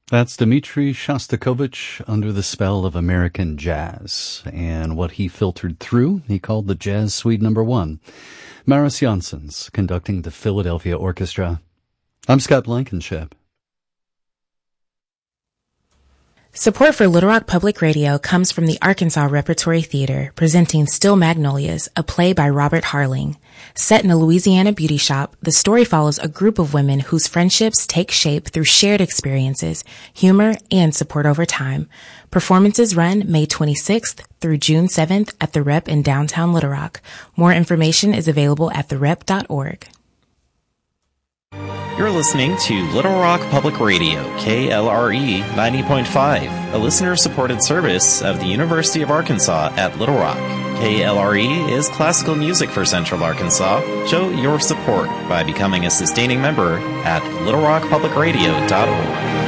That's Dmitri Shostakovich under the spell of American jazz. And what he filtered through, he called the Jazz Suite No. 1. Maris Janssens conducting the Philadelphia Orchestra. I'm Scott Blankenship. Support for Little Rock Public Radio comes from the Arkansas Repertory Theater, presenting Still Magnolias, a play by Robert Harling. Set in a Louisiana beauty shop, the story follows a group of women whose friendships take shape through shared experiences, humor, and support over time. Performances run May 26th through June 7th at the Rep in downtown Little Rock. More information is available at therep.org. You're listening to Little Rock Public Radio, KLRE 90.5, a listener-supported service of the University of Arkansas at Little Rock. KLRE is classical music for Central Arkansas. Show your support by becoming a sustaining member at littlerockpublicradio.org.